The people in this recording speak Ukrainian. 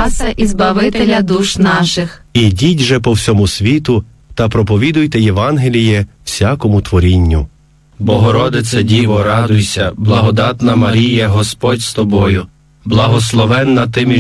Спаса і Збавителя душ наших. Ідіть же по всьому світу та проповідуйте Євангеліє всякому творінню. Богородице Діво, радуйся, благодатна Марія, Господь з тобою, благословенна ти між